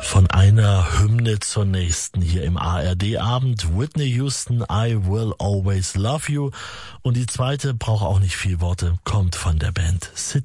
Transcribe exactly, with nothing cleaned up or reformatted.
Von einer Hymne zur nächsten hier im A R D-Abend. Whitney Houston, I Will Always Love You. Und die zweite braucht auch nicht viel Worte, kommt von der Band City.